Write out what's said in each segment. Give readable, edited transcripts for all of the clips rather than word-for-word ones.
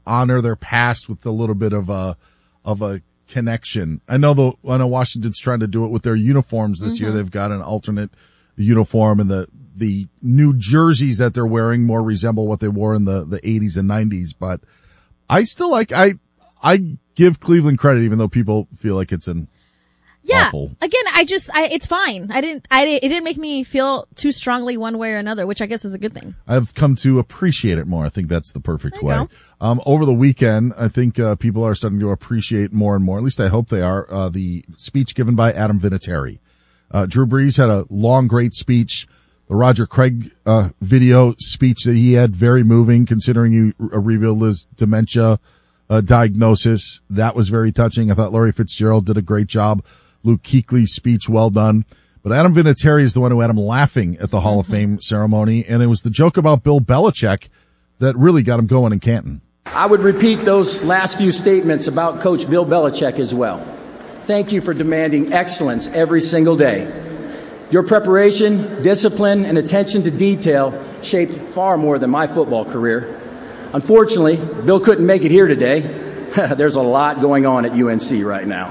honor their past with a little bit of a connection. I know Washington's trying to do it with their uniforms this year. They've got an alternate uniform, and the new jerseys that they're wearing more resemble what they wore in the 80s and 90s. But I still I give Cleveland credit, even though people feel like it's awful. Again, it's fine. It didn't make me feel too strongly one way or another, which I guess is a good thing. I've come to appreciate it more. I think that's the perfect way. Over the weekend, I think people are starting to appreciate more and more, at least I hope they are, the speech given by Adam Vinatieri. Drew Brees had a long, great speech. The Roger Craig video speech that he had, very moving, considering he revealed his dementia diagnosis. That was very touching. I thought Larry Fitzgerald did a great job. Luke Kuechly's speech, well done. But Adam Vinatieri is the one who had him laughing at the Hall of Fame ceremony, and it was the joke about Bill Belichick that really got him going in Canton. I would repeat those last few statements about Coach Bill Belichick as well. Thank you for demanding excellence every single day. Your preparation, discipline, and attention to detail shaped far more than my football career. Unfortunately, Bill couldn't make it here today. There's a lot going on at UNC right now.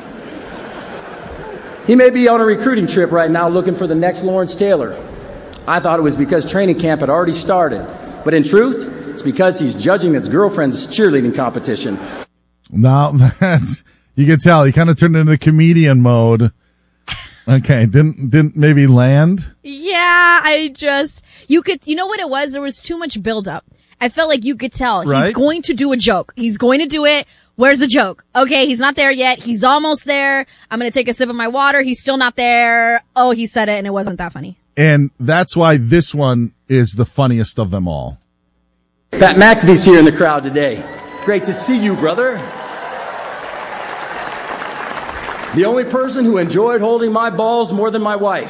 He may be on a recruiting trip right now looking for the next Lawrence Taylor. I thought it was because training camp had already started. But in truth, it's because he's judging his girlfriend's cheerleading competition. Now, you can tell he kind of turned into comedian mode. Okay, didn't maybe land? Yeah, you know what it was? There was too much buildup. I felt like you could tell. Right? He's going to do a joke. He's going to do it. Where's the joke? Okay, he's not there yet. He's almost there. I'm going to take a sip of my water. He's still not there. Oh, he said it and it wasn't that funny. And that's why this one is the funniest of them all. Pat McAfee's here in the crowd today. Great to see you, brother. The only person who enjoyed holding my balls more than my wife.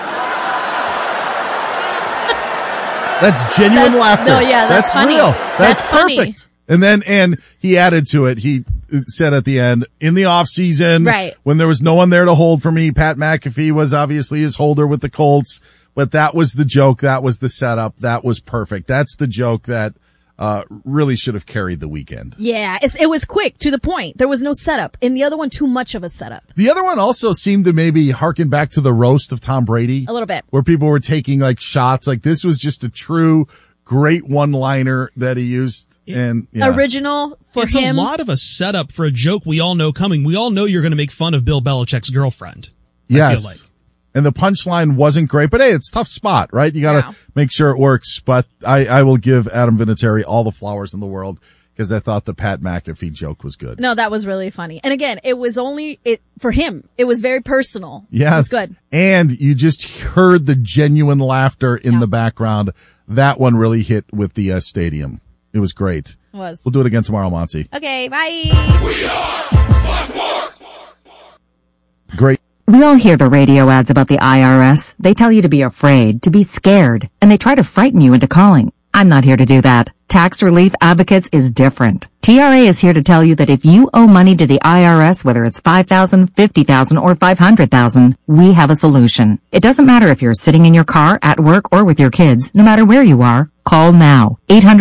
That's genuine laughter. No, yeah, that's funny. Real. That's funny. Perfect. And he added to it. He said at the end, in the off season, right, when there was no one there to hold for me, Pat McAfee was obviously his holder with the Colts, but that was the joke. That was the setup. That was perfect. That's the joke that really should have carried the weekend. Yeah, it was quick, to the point. There was no setup. And the other one, too much of a setup. The other one also seemed to maybe harken back to the roast of Tom Brady. A little bit. Where people were taking like shots. Like this was just a true great one-liner that he used. And original for it's him. It's a lot of a setup for a joke we all know coming. We all know you're going to make fun of Bill Belichick's girlfriend. Yes. I feel like. And the punchline wasn't great, but hey, it's a tough spot, right? You gotta make sure it works. But I will give Adam Vinatieri all the flowers in the world because I thought the Pat McAfee joke was good. No, that was really funny. And again, it was only for him. It was very personal. Yes. It was good. And you just heard the genuine laughter in the background. That one really hit with the stadium. It was great. It was. We'll do it again tomorrow, Monty. Okay, bye. We are Sports. Great. We all hear the radio ads about the IRS. They tell you to be afraid, to be scared, and they try to frighten you into calling. I'm not here to do that. Tax Relief Advocates is different. TRA is here to tell you that if you owe money to the IRS, whether it's $5,000, $50,000, or $500,000, we have a solution. It doesn't matter if you're sitting in your car, at work, or with your kids. No matter where you are, call now.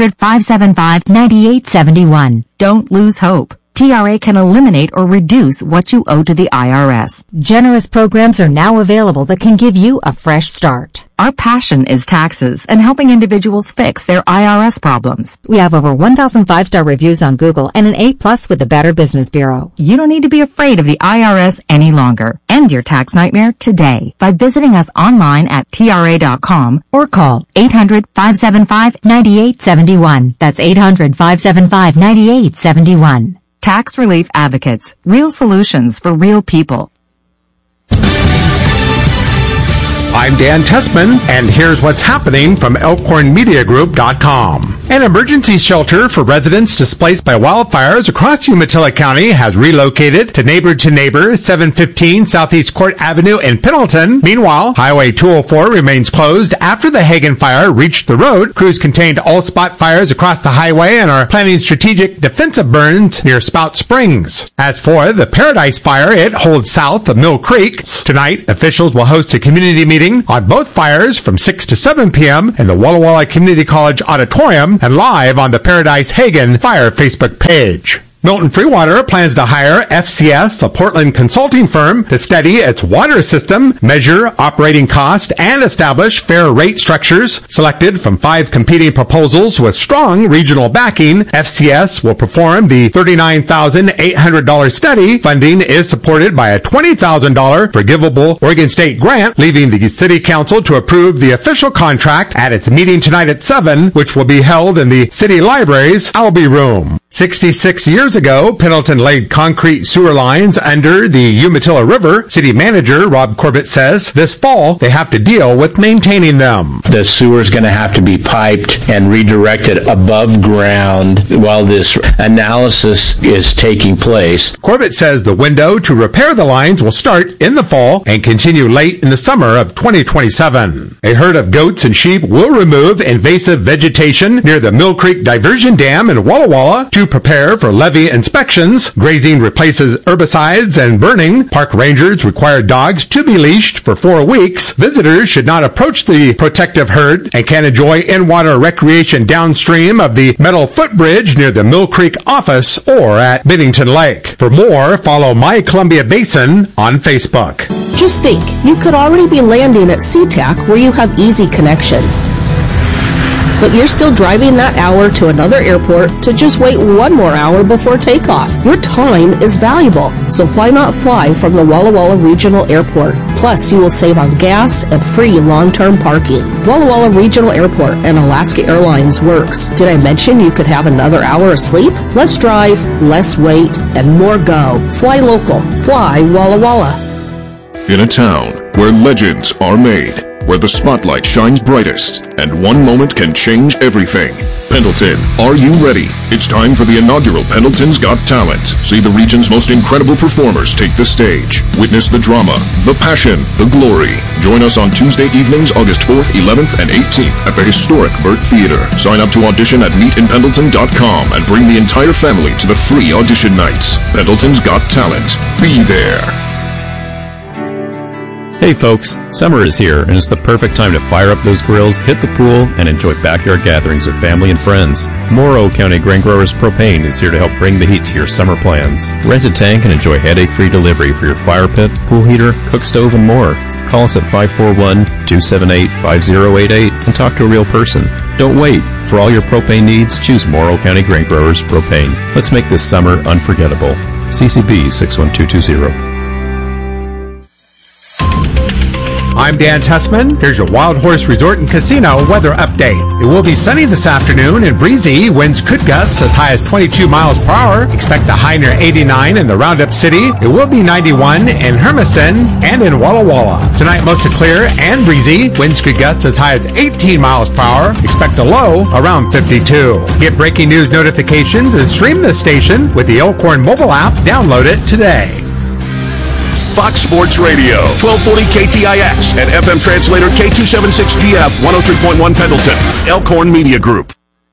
800-575-9871. Don't lose hope. TRA can eliminate or reduce what you owe to the IRS. Generous programs are now available that can give you a fresh start. Our passion is taxes and helping individuals fix their IRS problems. We have over 1,000 5-star reviews on Google and an A+ with the Better Business Bureau. You don't need to be afraid of the IRS any longer. End your tax nightmare today by visiting us online at TRA.com or call 800-575-9871. That's 800-575-9871. Tax Relief Advocates. Real solutions for real people. I'm Dan Tessman, and here's what's happening from ElkhornMediaGroup.com. An emergency shelter for residents displaced by wildfires across Umatilla County has relocated to Neighbor 715 Southeast Court Avenue in Pendleton. Meanwhile, Highway 204 remains closed after the Hagen fire reached the road. Crews contained all spot fires across the highway and are planning strategic defensive burns near Spout Springs. As for the Paradise fire, it holds south of Mill Creek. Tonight, officials will host a community meeting streaming on both fires from 6 to 7 p.m. in the Walla Walla Community College Auditorium and live on the Paradise Hagen Fire Facebook page. Milton Freewater plans to hire FCS, a Portland consulting firm, to study its water system, measure operating cost, and establish fair rate structures. Selected from 5 competing proposals with strong regional backing, FCS will perform the $39,800 study. Funding is supported by a $20,000 forgivable Oregon State grant, leaving the City Council to approve the official contract at its meeting tonight at 7, which will be held in the City Library's Albee Room. 66 years ago, Pendleton laid concrete sewer lines under the Umatilla River. City manager Rob Corbett says this fall they have to deal with maintaining them. The sewer is going to have to be piped and redirected above ground while this analysis is taking place. Corbett says the window to repair the lines will start in the fall and continue late in the summer of 2027. A herd of goats and sheep will remove invasive vegetation near the Mill Creek Diversion Dam in Walla Walla to prepare for levee inspections. Grazing replaces herbicides and burning. Park rangers require dogs to be leashed for 4 weeks. Visitors should not approach the protective herd and can enjoy in-water recreation downstream of the metal footbridge near the Mill Creek office or at Bennington Lake. For more, follow My Columbia Basin on Facebook. Just think, you could already be landing at SeaTac where you have easy connections. But you're still driving that hour to another airport to just wait 1 more hour before takeoff. Your time is valuable, so why not fly from the Walla Walla Regional Airport? Plus, you will save on gas and free long-term parking. Walla Walla Regional Airport and Alaska Airlines works. Did I mention you could have another hour of sleep? Less drive, less wait, and more go. Fly local. Fly Walla Walla. In a town where legends are made, where the spotlight shines brightest, and one moment can change everything. Pendleton, are you ready? It's time for the inaugural Pendleton's Got Talent. See the region's most incredible performers take the stage. Witness the drama, the passion, the glory. Join us on Tuesday evenings, August 4th, 11th, and 18th at the historic Burt Theater. Sign up to audition at meetinpendleton.com and bring the entire family to the free audition nights. Pendleton's Got Talent. Be there. Hey folks, summer is here and it's the perfect time to fire up those grills, hit the pool, and enjoy backyard gatherings with family and friends. Morrow County Grain Growers Propane is here to help bring the heat to your summer plans. Rent a tank and enjoy headache-free delivery for your fire pit, pool heater, cook stove, and more. Call us at 541-278-5088 and talk to a real person. Don't wait. For all your propane needs, choose Morrow County Grain Growers Propane. Let's make this summer unforgettable. CCB 61220. I'm Dan Tessman. Here's your Wild Horse Resort and Casino weather update. It will be sunny this afternoon and breezy. Winds could gust as high as 22 miles per hour. Expect a high near 89 in the Roundup City. It will be 91 in Hermiston and in Walla Walla. Tonight, mostly clear and breezy. Winds could gust as high as 18 miles per hour. Expect a low around 52. Get breaking news notifications and stream this station with the Elkhorn mobile app. Download it today. Fox Sports Radio, 1240 KTIX, and FM translator K276GF, 103.1 Pendleton, Elkhorn Media Group.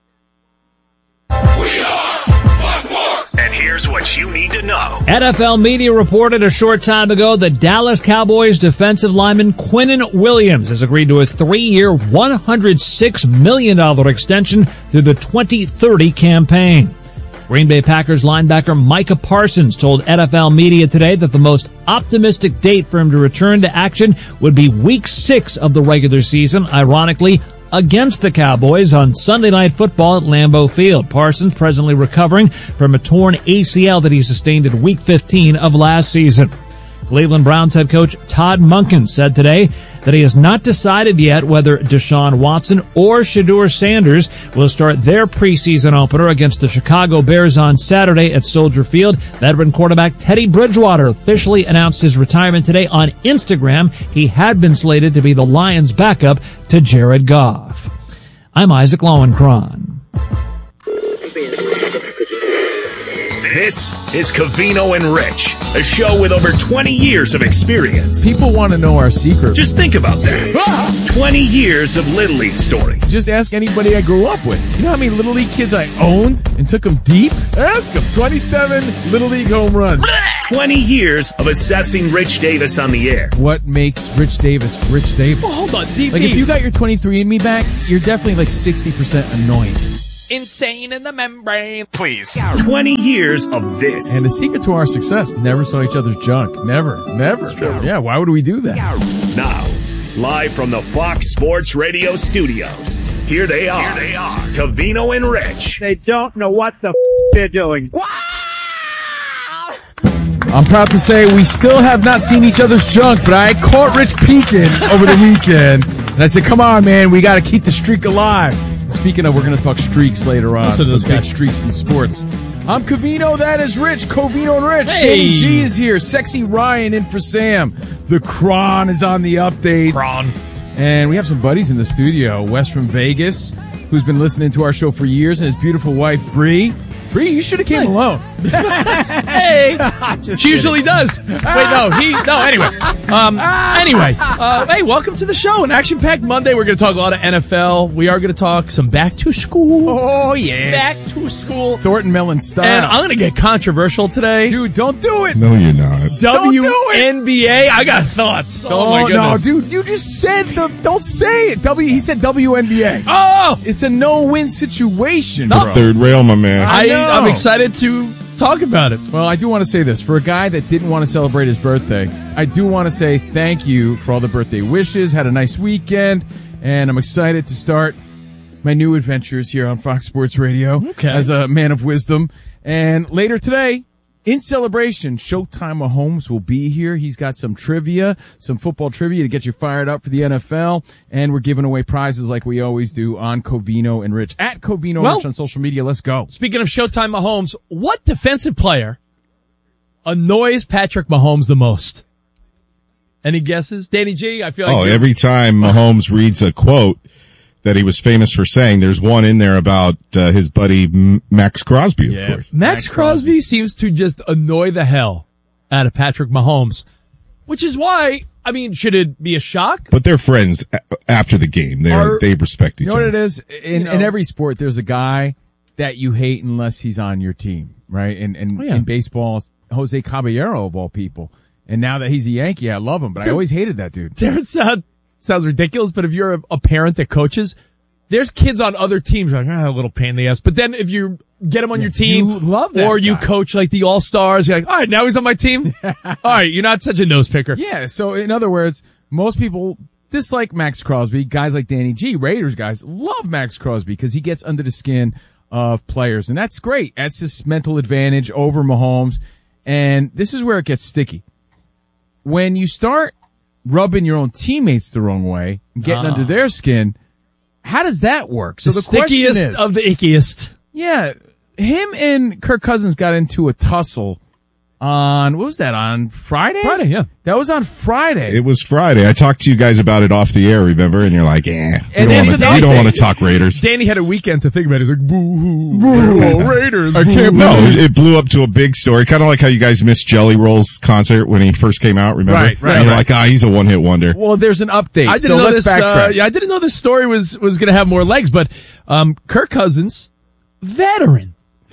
We are Fox Sports! And here's what you need to know. NFL media reported a short time ago that Dallas Cowboys defensive lineman Quinnen Williams has agreed to a 3-year, $106 million extension through the 2030 campaign. Green Bay Packers linebacker Micah Parsons told NFL media today that the most optimistic date for him to return to action would be Week 6 of the regular season, ironically, against the Cowboys on Sunday Night Football at Lambeau Field. Parsons presently recovering from a torn ACL that he sustained in Week 15 of last season. Cleveland Browns head coach Todd Monken said today that he has not decided yet whether Deshaun Watson or Shedeur Sanders will start their preseason opener against the Chicago Bears on Saturday at Soldier Field. Veteran quarterback Teddy Bridgewater officially announced his retirement today on Instagram. He had been slated to be the Lions' backup to Jared Goff. I'm Isaac Lowenkron. This is Covino and Rich, a show with over 20 years of experience. People want to know our secret. Just think about that. 20 years of Little League stories. Just ask anybody I grew up with. You know how many Little League kids I owned and took them deep? Ask them. 27 Little League home runs. 20 years of assessing Rich Davis on the air. What makes Rich Davis Rich Davis? Well, hold on, DP. Like, if you got your 23andMe back, you're definitely like 60% annoying. Insane in the membrane. Please. 20 years of this. And the secret to our success, never saw each other's junk. Never. Yeah, why would we do that? Now, live from the Fox Sports Radio studios, here they are. Covino and Rich. They don't know what the they're doing. I'm proud to say we still have not seen each other's junk, but I caught Rich peeking over the weekend. And I said, come on, man, we got to keep the streak alive. Speaking of, we're going to talk streaks later on. Some big streaks in sports. I'm Covino, that is Rich. Covino and Rich. Hey. Danny G is here. Sexy Ryan in for Sam. The Kron is on the updates. Kron. And we have some buddies in the studio. Wes from Vegas, who's been listening to our show for years, and his beautiful wife, Bree. Bree, you should have came alone. Hey, she usually does. Wait, anyway. Hey, welcome to the show. An action-packed Monday. We're going to talk a lot of NFL. We are going to talk some back to school. Oh, yes. Back to school. Thornton Mellon style. And I'm going to get controversial today. Dude, don't do it. No, you're not. WNBA. I got thoughts. Oh, my goodness. No, dude, you just said don't say it. He said WNBA. Oh! It's a no-win situation, The third rail, my man. I'm excited to talk about it. Well, I do want to say this. For a guy that didn't want to celebrate his birthday, I do want to say thank you for all the birthday wishes. Had a nice weekend, and I'm excited to start my new adventures here on Fox Sports Radio as a man of wisdom. And later today, in celebration, Showtime Mahomes will be here. He's got some trivia, some football trivia to get you fired up for the NFL. And we're giving away prizes like we always do on Covino and Rich. At Covino and Rich on social media. Let's go. Speaking of Showtime Mahomes, what defensive player annoys Patrick Mahomes the most? Any guesses? Danny G, I feel like every time Mahomes reads a quote that he was famous for saying, there's one in there about his buddy Max Crosby, of course. Max Crosby seems to just annoy the hell out of Patrick Mahomes, which is why, I mean, should it be a shock? But they're friends after the game. They respect each other. You know what it is? In every sport, there's a guy that you hate unless he's on your team, right? And in baseball, it's Jose Caballero of all people. And now that he's a Yankee, I love him, but I always hated that dude. Sounds ridiculous, but if you're a parent that coaches, there's kids on other teams like, a little pain in the ass. But then if you get him on your team, you love that or you guy. coach like the All-Stars, you're like, all right, now he's on my team. All right, you're not such a nose picker. Yeah, so in other words, most people dislike Max Crosby. Guys like Danny G, Raiders guys, love Max Crosby because he gets under the skin of players. And that's great. That's just mental advantage over Mahomes. And this is where it gets sticky. When you start rubbing your own teammates the wrong way and getting under their skin, how does that work? So the stickiest question is, of the ickiest. Yeah, him and Kirk Cousins got into a tussle on, what was that, on Friday? Friday, yeah. That was on Friday. It was Friday. I talked to you guys about it off the air, remember? And you're like, you don't want to talk Raiders. Danny had a weekend to think about it. He's like, boo-hoo, Raiders. I can't No, it blew up to a big story. Kind of like how you guys missed Jelly Roll's concert when he first came out, remember? Right. And you're like, he's a one-hit wonder. Well, there's an update, I didn't know let's backtrack. I didn't know this story was going to have more legs, but Kirk Cousins, veteran,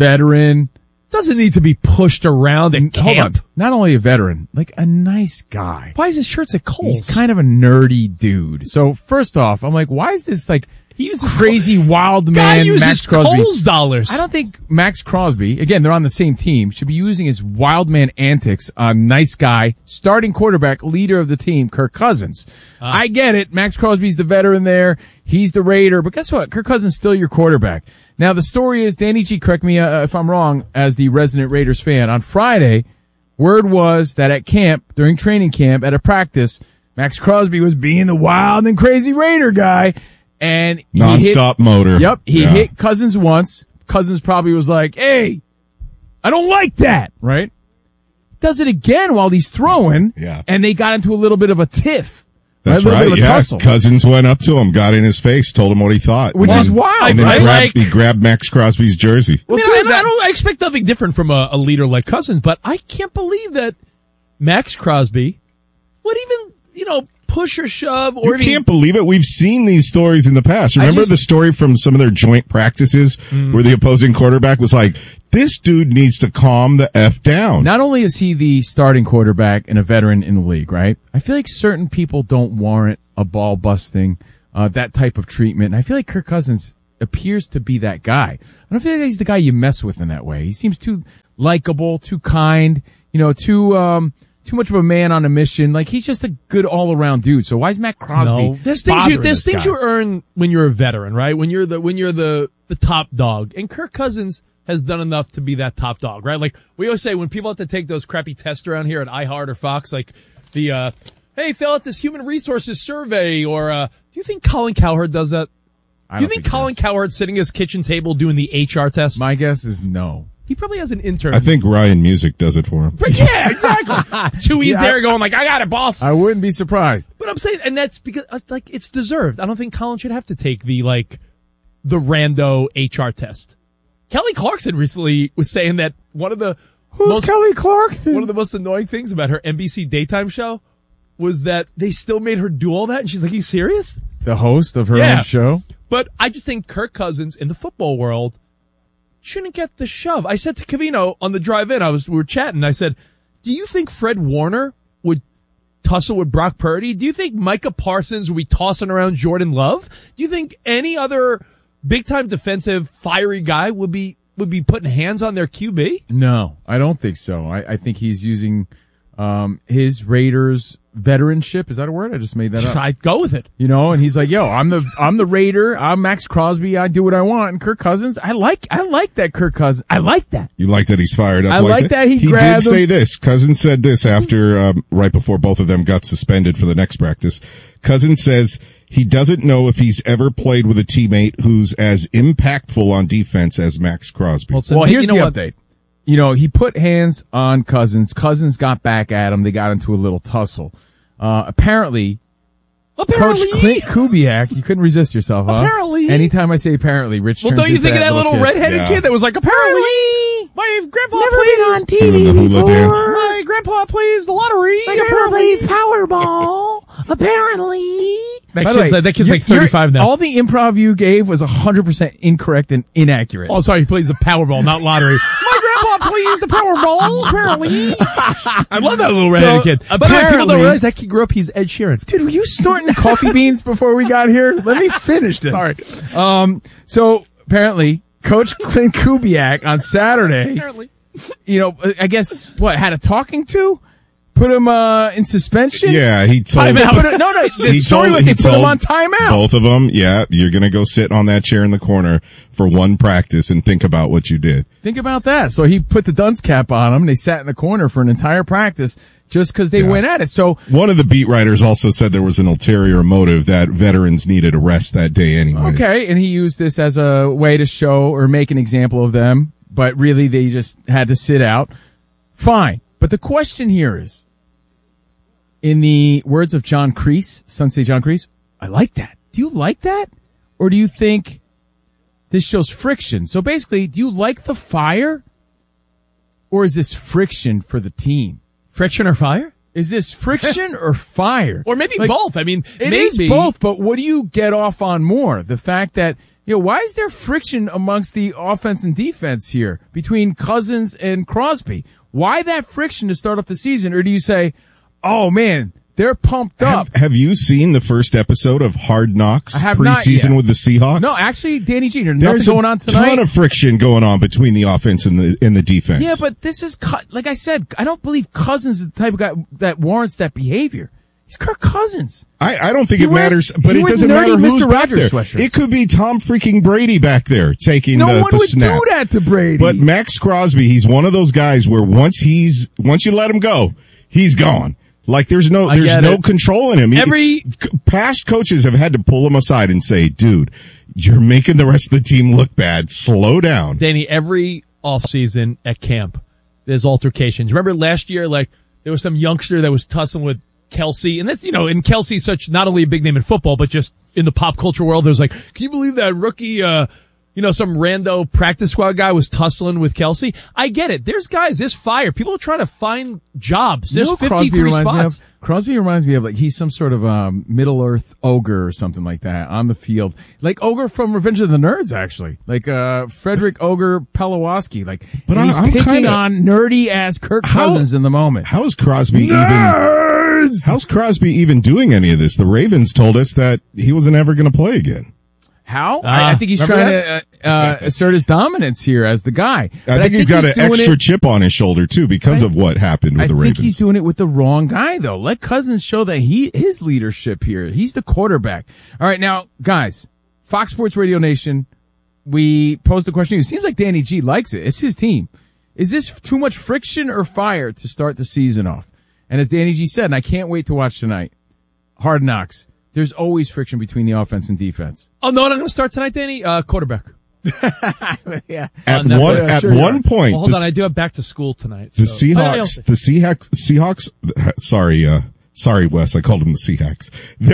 doesn't need to be pushed around at camp. Hold on. Not only a veteran, like a nice guy. Why is his shirts at Kohl's? He's kind of a nerdy dude. So first off, I'm like, why is this like he uses crazy wild man guy uses Max Crosby? Kohl's dollars. I don't think Max Crosby, again, they're on the same team, should be using his wild man antics on nice guy, starting quarterback, leader of the team, Kirk Cousins. I get it. Max Crosby's the veteran there. He's the Raider. But guess what? Kirk Cousins is still your quarterback. Now, the story is, Danny G, correct me if I'm wrong, as the resident Raiders fan. On Friday, word was that at camp, during training camp, at a practice, Max Crosby was being the wild and crazy Raider guy. And nonstop motor. Yep. He hit Cousins once. Cousins probably was like, hey, I don't like that, right? Does it again while he's throwing. Yeah. And they got into a little bit of a tiff That's right. Yeah, Cousins went up to him, got in his face, told him what he thought, which is wild. And then he grabbed Max Crosby's jersey. Well, I expect nothing different from a leader like Cousins, but I can't believe that Max Crosby would even, push or shove or you can't believe it. We've seen these stories in the past. Remember the story from some of their joint practices where the opposing quarterback was like, this dude needs to calm the F down. Not only is he the starting quarterback and a veteran in the league, right? I feel like certain people don't warrant a ball busting, that type of treatment. And I feel like Kirk Cousins appears to be that guy. I don't feel like he's the guy you mess with in that way. He seems too likable, too kind, too much of a man on a mission. Like, he's just a good all-around dude. So why is Matt Crosby? No. There's things you earn when you're a veteran, right? When you're the top dog. And Kirk Cousins has done enough to be that top dog, right? Like, we always say when people have to take those crappy tests around here at iHeart or Fox, like the, hey, fill out this human resources survey, or, do you think Colin Cowherd does that? Do you think Colin Cowherd's sitting at his kitchen table doing the HR test? My guess is no. He probably has an intern. I think Ryan Music does it for him. But yeah, exactly. Chewy's there going like, I got it, boss. I wouldn't be surprised. But I'm saying, and that's because, it's deserved. I don't think Colin should have to take the rando HR test. Kelly Clarkson recently was saying that Kelly Clarkson? One of the most annoying things about her NBC daytime show was that they still made her do all that. And she's like, are you serious? The host of her own show? But I just think Kirk Cousins in the football world shouldn't get the shove. I said to Covino on the drive in, we were chatting, I said, do you think Fred Warner would tussle with Brock Purdy? Do you think Micah Parsons would be tossing around Jordan Love? Do you think any other big time defensive fiery guy would be putting hands on their QB? No, I don't think so. I think he's using his Raiders veteranship. Is that a word? I just made that up. I'd go with it. And he's like, yo, I'm the Raider. I'm Max Crosby. I do what I want. And Kirk Cousins, I like that Kirk Cousins. I like that. You like that he's fired up? I like that he did say this. Cousins said this after, right before both of them got suspended for the next practice. Cousins says he doesn't know if he's ever played with a teammate who's as impactful on defense as Max Crosby. Well, here's the update. He put hands on Cousins. Cousins got back at him. They got into a little tussle. Apparently, Coach Clint Kubiak, you couldn't resist yourself, huh? Apparently. Anytime I say apparently, Rich turns don't you think of that little redheaded kid that was like, apparently, my grandpa plays doing the hula dance. My grandpa plays the lottery. My grandpa plays Powerball. Apparently. That kid's like 35 now. All the improv you gave was 100% incorrect and inaccurate. Oh, sorry, he plays the Powerball, not lottery. My grandpa plays the Powerball, apparently. I love that little redheaded kid. But people don't realize that kid grew up, he's Ed Sheeran. Dude, were you snorting coffee beans before we got here? Let me finish this. Sorry. So apparently, Coach Clint Kubiak on Saturday, I guess, had a talking to? Put him in suspension? Yeah, he told him. The story was they put him on timeout. Both of them, yeah, you're going to go sit on that chair in the corner for one practice and think about what you did. Think about that. So he put the dunce cap on him, and they sat in the corner for an entire practice just because they went at it. So one of the beat writers also said there was an ulterior motive that veterans needed a rest that day anyway. Okay, and he used this as a way to show or make an example of them, but really they just had to sit out. Fine. But the question here is, in the words of John Kreese, Sensei John Kreese, I like that. Do you like that? Or do you think this shows friction? So basically, do you like the fire? Or is this friction for the team? Friction or fire? Is this friction or fire? Or maybe both. I mean, it is both, but what do you get off on more? The fact that, why is there friction amongst the offense and defense here between Cousins and Crosby? Why that friction to start off the season? Or do you say, oh man, they're pumped up? Have you seen the first episode of Hard Knocks preseason with the Seahawks? No, actually, Danny G, there's nothing going on tonight. There's a ton of friction going on between the offense and the defense. Yeah, but this is, like I said, I don't believe Cousins is the type of guy that warrants that behavior. He's Kirk Cousins. I don't think it matters, but it doesn't matter who's Mr. back there. Sweatshirts. It could be Tom freaking Brady back there taking the snap. No one would do that to Brady. But Max Crosby, he's one of those guys where once you let him go, he's gone. Like there's no control in him. Past coaches have had to pull him aside and say, dude, you're making the rest of the team look bad. Slow down. Danny, every offseason at camp, there's altercations. Remember last year, there was some youngster that was tussling with Kelce, and that's, and Kelce's such not only a big name in football, but just in the pop culture world, there's like, can you believe that rookie, some rando practice squad guy was tussling with Kelce? I get it. There's fire. People are trying to find jobs. There's 53 spots. Crosby reminds me of like he's some sort of Middle-earth ogre or something like that on the field. Like Ogre from Revenge of the Nerds, actually. Like Frederick Ogre Pelawoski. Like, but he's picking on nerdy-ass Kirk Cousins in the moment. How is Crosby How's Crosby even doing any of this? The Ravens told us that he wasn't ever going to play again. How? I think he's trying to assert his dominance here as the guy. I think he's got an extra chip on his shoulder, too, because of what happened with the Ravens. I think he's doing it with the wrong guy, though. Let Cousins show that his leadership here. He's the quarterback. All right, now, guys, Fox Sports Radio Nation, we posed a question. It seems like Danny G likes it. It's his team. Is this too much friction or fire to start the season off? And as Danny G said, and I can't wait to watch tonight, Hard Knocks. There's always friction between the offense and defense. Oh, no, I'm going to start tonight, Danny? Quarterback. Yeah. At one point. Well, hold on. I do have back to school tonight. So. The Seahawks, sorry, Wes, I called them the Seahawks.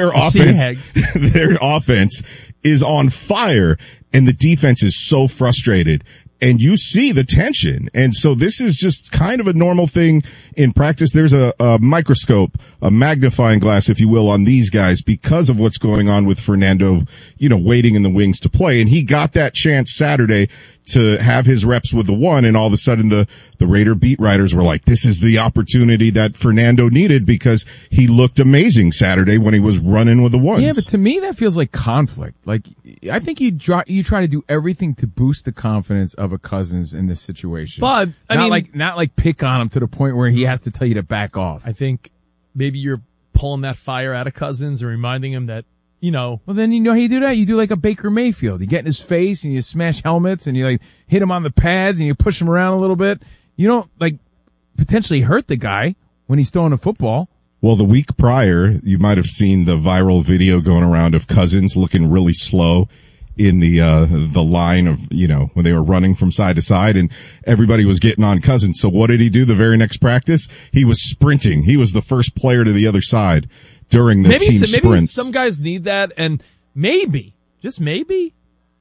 Their offense is on fire and the defense is so frustrated. And you see the tension. And so this is just kind of a normal thing in practice. There's a microscope, a magnifying glass, if you will, on these guys because of what's going on with Fernando, waiting in the wings to play. And he got that chance Saturday to have his reps with the one. And all of a sudden the Raider beat writers were like, this is the opportunity that Fernando needed because he looked amazing Saturday when he was running with the ones. Yeah, but to me, that feels like conflict. Like, I think you try to do everything to boost the confidence of a Cousins in this situation. But, not like pick on him to the point where he has to tell you to back off. I think maybe you're pulling that fire out of Cousins and reminding him that, Well, then you know how you do that? You do like a Baker Mayfield. You get in his face and you smash helmets and you like hit him on the pads and you push him around a little bit. You don't like potentially hurt the guy when he's throwing a football. Well, the week prior, you might have seen the viral video going around of Cousins looking really slow in the line of, when they were running from side to side and everybody was getting on Cousins. So what did he do the very next practice? He was sprinting. He was the first player to the other side during the team sprints. Maybe some guys need that, and maybe, just maybe,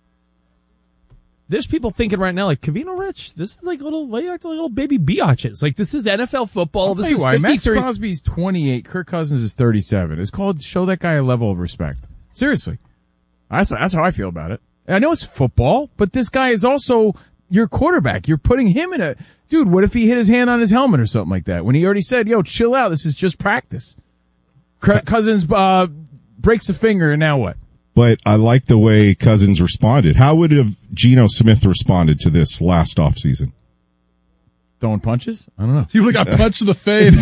there's people thinking right now, like, Covino Rich, this is like little baby biatches. Like, this is NFL football. This is 53. Max Crosby's 28. Kirk Cousins is 37. It's called show that guy a level of respect. Seriously. That's how I feel about it. I know it's football, but this guy is also your quarterback. You're putting him in dude, what if he hit his hand on his helmet or something like that? When he already said, yo, chill out. This is just practice. Cousins breaks a finger, and now what? But I like the way Cousins responded. How would have Geno Smith responded to this last offseason? Throwing punches? I don't know. You would have got punched in the face.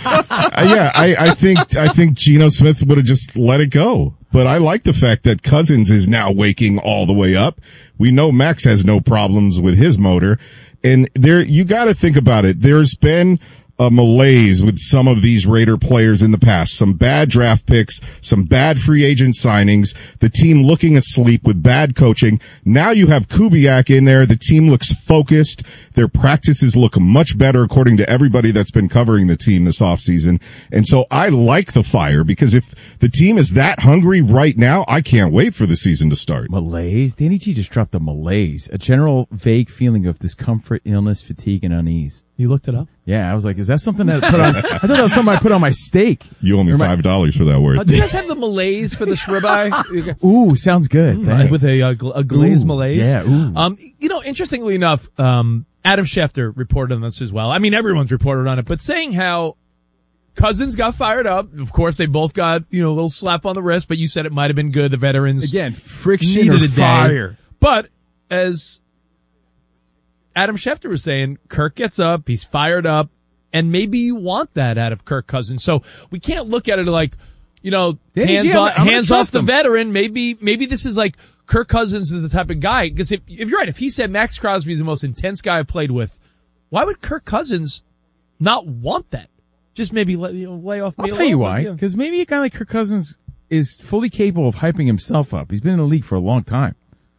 I think Geno Smith would have just let it go. But I like the fact that Cousins is now waking all the way up. We know Max has no problems with his motor. And you got to think about it. There's been a malaise with some of these Raider players in the past. Some bad draft picks, some bad free agent signings, the team looking asleep with bad coaching. Now you have Kubiak in there. The team looks focused. Their practices look much better according to everybody that's been covering the team this offseason. And so I like the fire because if the team is that hungry right now, I can't wait for the season to start. Malaise? Danny G just dropped a malaise. A general vague feeling of discomfort, illness, fatigue, and unease. You looked it up? Yeah, I was like, is that something that I put on? I thought that was something I put on my steak. You owe me $5 for that word. Do you guys have the malaise for the ribeye? Ooh, sounds good. With a glazed malaise. Yeah. Ooh. Interestingly enough, Adam Schefter reported on this as well. I mean, everyone's reported on it, but saying how Cousins got fired up. Of course, they both got, a little slap on the wrist, but you said it might have been good. The veterans. Again, friction or fire. But as Adam Schefter was saying, Kirk gets up, he's fired up, and maybe you want that out of Kirk Cousins. So we can't look at it like, hands off the veteran. Maybe this is like Kirk Cousins is the type of guy. Because if you're right, if he said Max Crosby is the most intense guy I've played with, why would Kirk Cousins not want that? Just maybe lay off me. I'll tell you why. Because maybe a guy like Kirk Cousins is fully capable of hyping himself up. He's been in the league for a long time.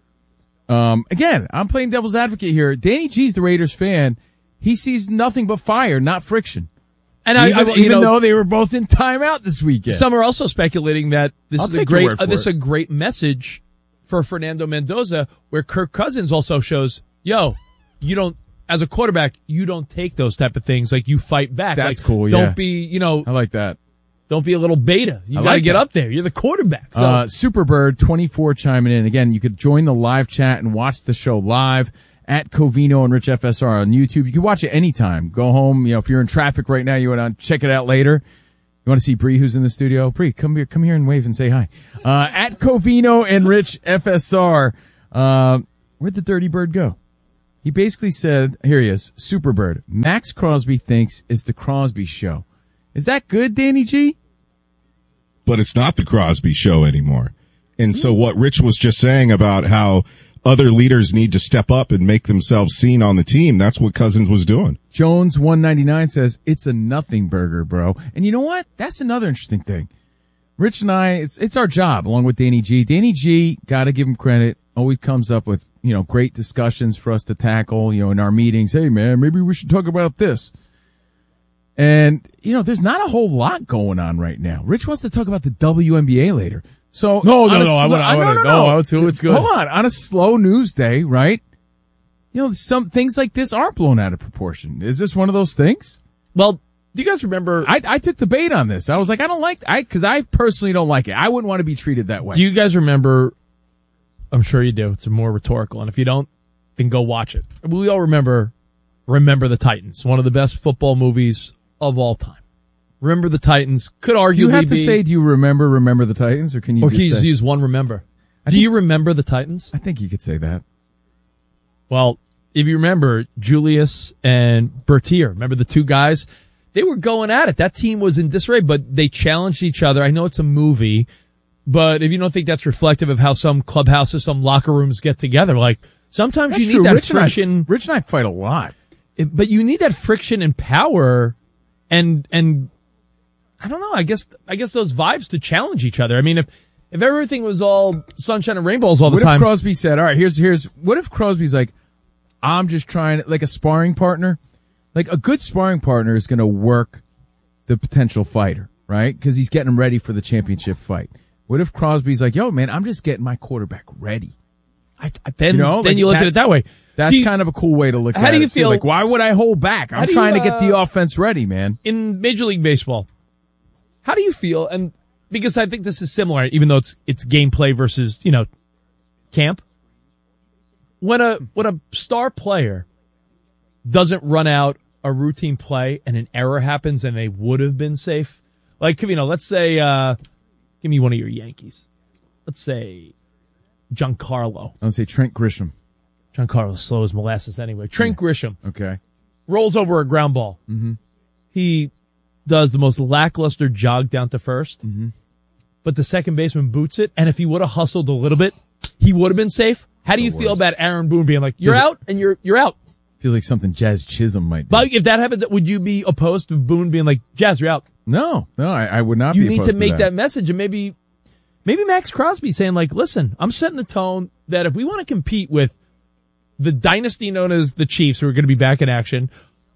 Again, I'm playing devil's advocate here. Danny G's the Raiders fan. He sees nothing but fire, not friction. And even though they were both in timeout this weekend. Some are also speculating that this is a great message for Fernando Mendoza, where Kirk Cousins also shows, as a quarterback, you don't take those type of things. Like, you fight back. That's like, cool, Don't be, I like that. Don't be a little beta. You gotta get up there. You're the quarterback. So. Superbird24 chiming in. Again, you could join the live chat and watch the show live at Covino and Rich FSR on YouTube. You can watch it anytime. Go home, if you're in traffic right now, you want to check it out later. You want to see Bree, who's in the studio? Bree, come here and wave and say hi. At Covino and Rich FSR. Where'd the Dirty Bird go? He basically said, here he is, Superbird. Max Crosby thinks it's the Crosby Show. Is that good, Danny G? But it's not the Crosby Show anymore. And so what Rich was just saying about how other leaders need to step up and make themselves seen on the team, that's what Cousins was doing. Jones199 says, it's a nothing burger, bro. And you know what? That's another interesting thing. Rich and I, it's our job, along with Danny G. Danny G, gotta give him credit, always comes up with, great discussions for us to tackle, in our meetings. Hey, man, maybe we should talk about this. And, there's not a whole lot going on right now. Rich wants to talk about the WNBA later. So No. It's good. Hold on. On a slow news day, right? Some things like this are blown out of proportion. Is this one of those things? Well, do you guys remember? I took the bait on this. I was like, because I personally don't like it. I wouldn't want to be treated that way. Do you guys remember? I'm sure you do. It's more rhetorical. And if you don't, then go watch it. We all remember the Titans, one of the best football movies of all time. Remember the Titans could arguably be. You have to say, do you remember the Titans, or can you? Or he's used one remember. Do you remember the Titans? I think you could say that. Well, if you remember Julius and Bertier, remember the two guys? They were going at it. That team was in disarray, but they challenged each other. I know it's a movie, but if you don't think that's reflective of how some clubhouses, some locker rooms get together, like sometimes that's you need that friction. Rich and I fight a lot, but you need that friction and power, and I don't know. I guess those vibes to challenge each other. I mean, if everything was all sunshine and rainbows all the time. What if Crosby said, all right, what if Crosby's like, I'm just trying, like a sparring partner? Like a good sparring partner is going to work the potential fighter, right? Because he's getting him ready for the championship fight. What if Crosby's like, yo, man, I'm just getting my quarterback ready? Then you look at it that way. That's kind of a cool way to look at it. How do you feel? Like, why would I hold back? I'm trying to get the offense ready, man. In Major League Baseball, how do you feel? And because I think this is similar, even though it's gameplay versus, camp. When a star player doesn't run out a routine play and an error happens and they would have been safe, like, let's say, give me one of your Yankees. Let's say Giancarlo. I'll say Trent Grisham. Giancarlo's slow as molasses anyway. Trent Grisham. Okay. Rolls over a ground ball. Mm-hmm. He does the most lackluster jog down to first, mm-hmm. but the second baseman boots it, and if he would have hustled a little bit, he would have been safe. How do you feel about Aaron Boone being like, you're out, and you're out? Feels like something Jazz Chisholm might do. But if that happens, would you be opposed to Boone being like, Jazz, you're out? No, I would not be opposed to that. You need to make that message, and maybe Max Crosby saying like, listen, I'm setting the tone that if we want to compete with the dynasty known as the Chiefs, who are going to be back in action,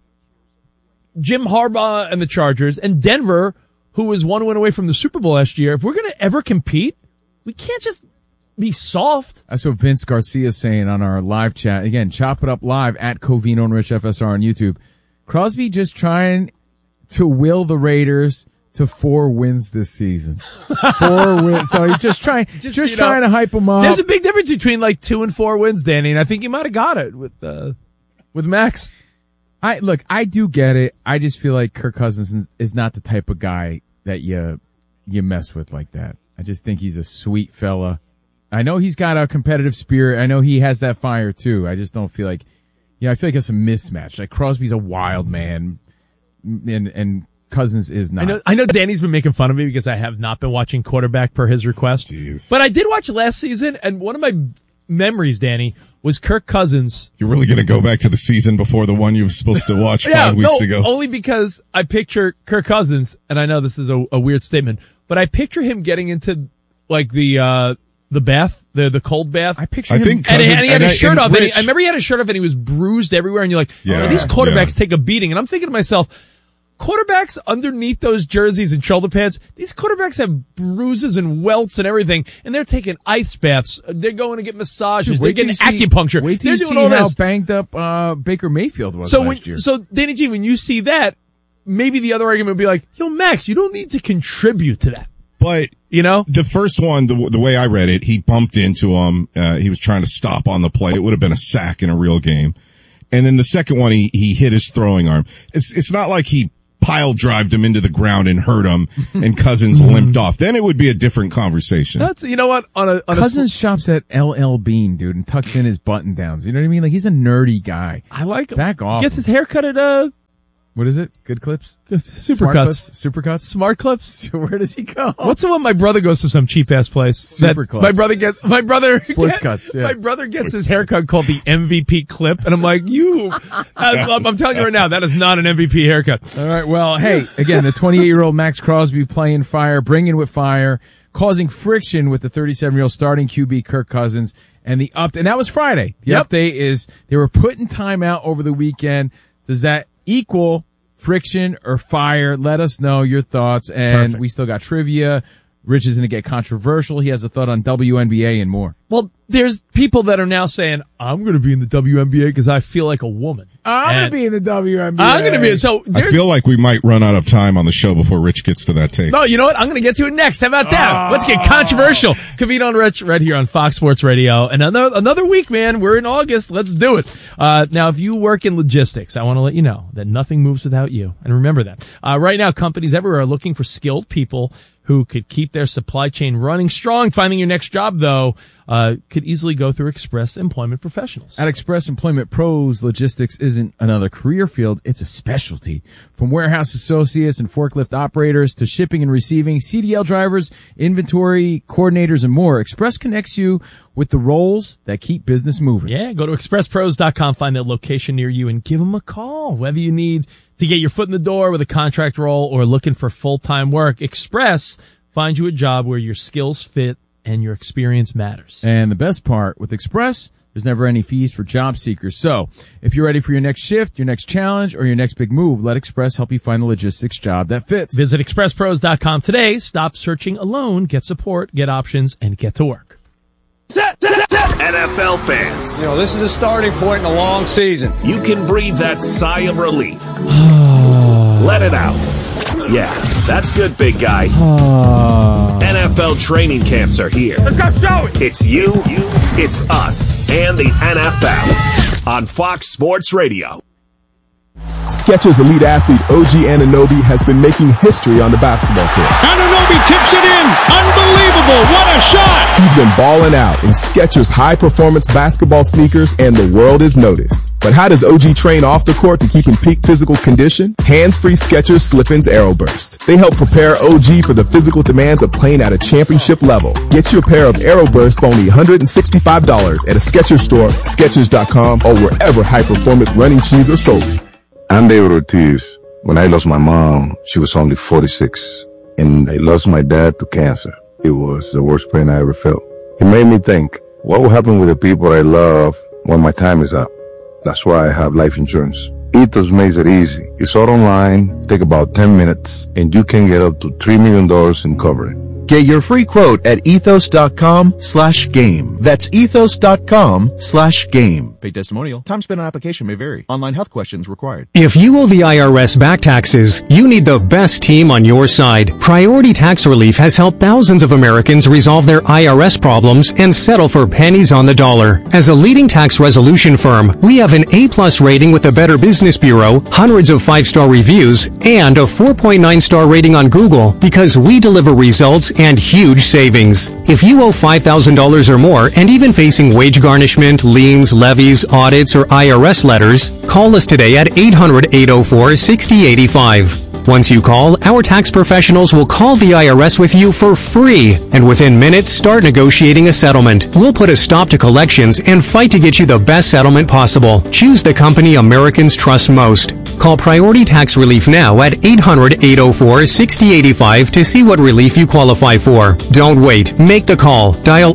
Jim Harbaugh and the Chargers, and Denver, who was one win away from the Super Bowl last year, if we're going to ever compete, we can't just be soft. That's what Vince Garcia is saying on our live chat. Again, chop it up live at Covino and Rich FSR on YouTube. Crosby just trying to will the Raiders to 4 wins this season. 4 wins. So he's just trying to hype them up. There's a big difference between like 2 and 4 wins, Danny, and I think you might have got it with Max. I do get it. I just feel like Kirk Cousins is not the type of guy that you mess with like that. I just think he's a sweet fella. I know he's got a competitive spirit. I know he has that fire too. I just don't feel like, I feel like it's a mismatch. Like Crosby's a wild man, and Cousins is not. I know Danny's been making fun of me because I have not been watching quarterback per his request. Jeez. But I did watch last season, and one of my memories, Danny, was Kirk Cousins. You're really going to go back to the season before the one you were supposed to watch 5 weeks ago? Only because I picture Kirk Cousins, and I know this is a weird statement, but I picture him getting into like the bath, the cold bath. I picture him. And he had his shirt off. I remember he had his shirt off and he was bruised everywhere. And you're like, these quarterbacks take a beating. And I'm thinking to myself, quarterbacks underneath those jerseys and shoulder pads, these quarterbacks have bruises and welts and everything, and they're taking ice baths. They're going to get massages. They're getting acupuncture. Wait till they're you doing see all how this. banged up Baker Mayfield was last year. So, Danny G, when you see that, maybe the other argument would be like, yo, Max, you don't need to contribute to that. But, the first one, the way I read it, he bumped into him. He was trying to stop on the play. It would have been a sack in a real game. And then the second one, he hit his throwing arm. It's not like he pile drived him into the ground and hurt him and Cousins limped off. Then it would be a different conversation. That's, you know what? Cousins shops at LL Bean, dude, and tucks in his button downs. You know what I mean? Like, he's a nerdy guy. I like him. Back off. Gets his hair cut at, what is it? Good Clips? Supercuts. Supercuts? Smart Clips? Where does he go? What's the one? My brother goes to some cheap ass place. Supercuts. My brother Sports Cuts. Yeah. My brother gets his haircut called the MVP clip, and I'm like, I'm telling you right now, that is not an MVP haircut. All right. Well, hey, again, the 28-year-old Max Crosby playing fire, bringing with fire, causing friction with the 37-year-old starting QB Kirk Cousins, and and that was Friday. The update is they were put in timeout over the weekend. Does that equal friction or fire? Let us know your thoughts. And we still got trivia. Rich is going to get controversial. He has a thought on WNBA and more. Well, there's people that are now saying, I'm going to be in the WNBA because I feel like a woman. I'm going to be in the WNBA. I'm going to be. So I feel like we might run out of time on the show before Rich gets to that take. No, you know what? I'm going to get to it next. How about that? Let's get controversial. Covino and Rich right here on Fox Sports Radio. And another week, man. We're in August. Let's do it. Now, if you work in logistics, I want to let you know that nothing moves without you. And remember that. Right now, companies everywhere are looking for skilled people who could keep their supply chain running strong. Finding your next job, though, could easily go through Express Employment Professionals. At Express Employment Pros, logistics isn't another career field, it's a specialty. From warehouse associates and forklift operators to shipping and receiving, CDL drivers, inventory coordinators, and more, Express connects you with the roles that keep business moving. Yeah, go to expresspros.com, find that location near you, and give them a call. Whether you need to get your foot in the door with a contract role or looking for full-time work, Express finds you a job where your skills fit and your experience matters. And the best part, with Express, there's never any fees for job seekers. So, if you're ready for your next shift, your next challenge, or your next big move, let Express help you find the logistics job that fits. Visit expresspros.com today. Stop searching alone. Get support, get options, and get to work. NFL fans. This is a starting point in a long season. You can breathe that sigh of relief. Let it out. Yeah, that's good, big guy. NFL training camps are here. Let's go show it. It's you, it's us, and the NFL on Fox Sports Radio. Skechers elite athlete OG Anunoby has been making history on the basketball court. Anunoby tips it in. Unbelievable. What a shot. He's been balling out in Skechers high-performance basketball sneakers, and the world is noticed. But how does OG train off the court to keep in peak physical condition? Hands-free Skechers Slip-ins Aeroburst. They help prepare OG for the physical demands of playing at a championship level. Get your pair of Aeroburst for only $165 at a Skechers store, Skechers.com, or wherever high-performance running shoes are sold. I'm David Ortiz. When I lost my mom, she was only 46, and I lost my dad to cancer. It was the worst pain I ever felt. It made me think, what will happen with the people I love when my time is up? That's why I have life insurance. Ethos makes it easy. It's all online, take about 10 minutes, and you can get up to $3 million in coverage. Get your free quote at ethos.com/game. That's ethos.com/game. Paid testimonial. Time spent on application may vary. Online health questions required. If you owe the IRS back taxes, you need the best team on your side. Priority Tax Relief has helped thousands of Americans resolve their IRS problems and settle for pennies on the dollar. As a leading tax resolution firm, we have an A+ rating with the Better Business Bureau, hundreds of 5-star reviews, and a 4.9-star rating on Google because we deliver results and huge savings. If you owe $5,000 or more and even facing wage garnishment, liens, levies, audits, or IRS letters, call us today at 800-804-6085. Once you call, our tax professionals will call the IRS with you for free, and within minutes start negotiating a settlement. We'll put a stop to collections and fight to get you the best settlement possible. Choose the company Americans trust most. Call Priority Tax Relief now at 800-804-6085 to see what relief you qualify for. Don't wait. Make the call. Dial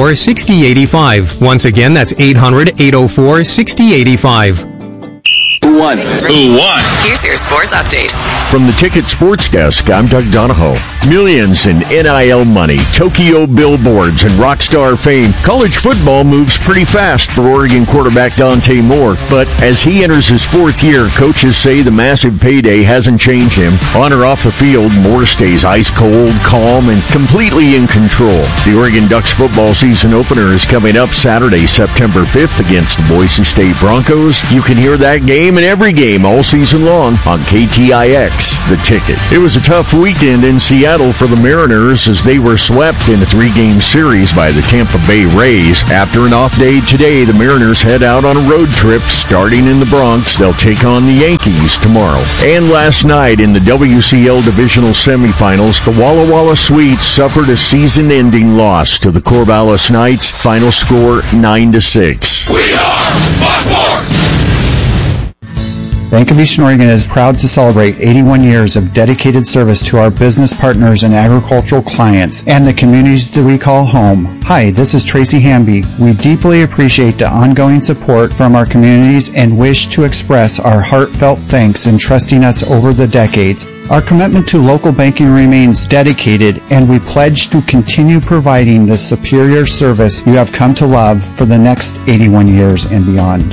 800-804-6085. Once again, that's 800-804-6085. won? Who won? Here's your sports update. From the Ticket Sports Desk, I'm Doug Donahoe. Millions in NIL money, Tokyo billboards, and rock star fame. College football moves pretty fast for Oregon quarterback Dante Moore, but as he enters his fourth year, coaches say the massive payday hasn't changed him. On or off the field, Moore stays ice cold, calm, and completely in control. The Oregon Ducks football season opener is coming up Saturday, September 5th against the Boise State Broncos. You can hear that game and every game all season long on KTIX, The Ticket. It was a tough weekend in Seattle for the Mariners as they were swept in a 3-game series by the Tampa Bay Rays. After an off day today, the Mariners head out on a road trip starting in the Bronx. They'll take on the Yankees tomorrow. And last night in the WCL Divisional Semifinals, the Walla Walla Sweets suffered a season-ending loss to the Corvallis Knights. Final score 9-6. We are Fox Sports! Bank of Eastern Oregon is proud to celebrate 81 years of dedicated service to our business partners and agricultural clients and the communities that we call home. Hi, this is Tracy Hamby. We deeply appreciate the ongoing support from our communities and wish to express our heartfelt thanks in trusting us over the decades. Our commitment to local banking remains dedicated, and we pledge to continue providing the superior service you have come to love for the next 81 years and beyond.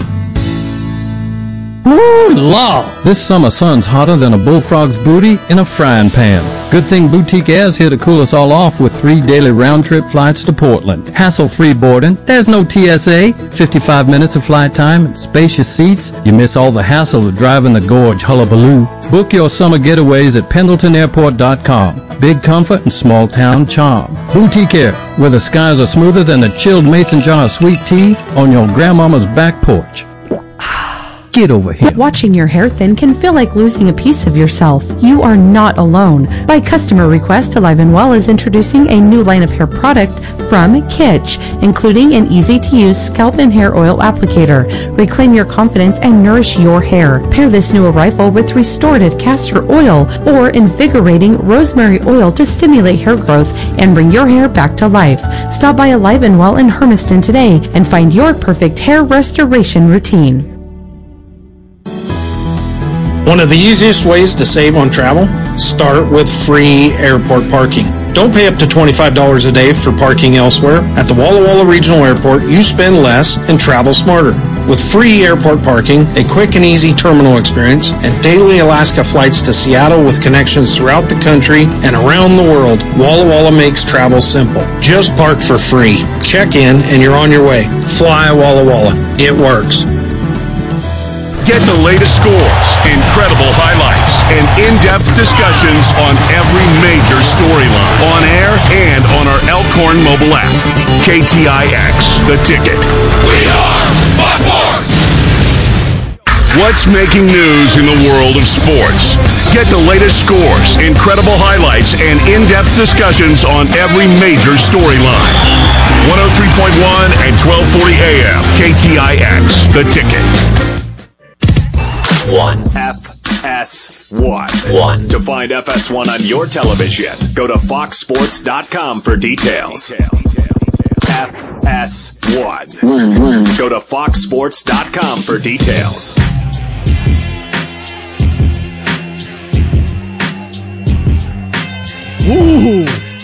Ooh, law! This summer sun's hotter than a bullfrog's booty in a frying pan. Good thing Boutique Air's here to cool us all off with 3 daily round-trip flights to Portland. Hassle-free boarding, there's no TSA, 55 minutes of flight time, and spacious seats. You miss all the hassle of driving the gorge hullabaloo. Book your summer getaways at PendletonAirport.com. Big comfort and small-town charm. Boutique Air, where the skies are smoother than a chilled mason jar of sweet tea on your grandmama's back porch. Get over here. Watching your hair thin can feel like losing a piece of yourself. You are not alone. By customer request, Alive & Well is introducing a new line of hair product from Kitsch, including an easy-to-use scalp and hair oil applicator. Reclaim your confidence and nourish your hair. Pair this new arrival with restorative castor oil or invigorating rosemary oil to stimulate hair growth and bring your hair back to life. Stop by Alive & Well in Hermiston today and find your perfect hair restoration routine. One of the easiest ways to save on travel? Start with free airport parking. Don't pay up to $25 a day for parking elsewhere. At the Walla Walla Regional Airport, you spend less and travel smarter. With free airport parking, a quick and easy terminal experience, and daily Alaska flights to Seattle with connections throughout the country and around the world, Walla Walla makes travel simple. Just park for free. Check in and you're on your way. Fly Walla Walla. It works. Get the latest scores, incredible highlights, and in-depth discussions on every major storyline, on air and on our Elkhorn mobile app. KTIX, The Ticket. We are Fox Sports! What's making news in the world of sports? Get the latest scores, incredible highlights, and in-depth discussions on every major storyline. 103.1 and 1240 AM, KTIX, The Ticket. 1. FS1. 1. To find FS1 on your television, go to foxsports.com for details. FS1. 1. Go to foxsports.com for details. Ooh.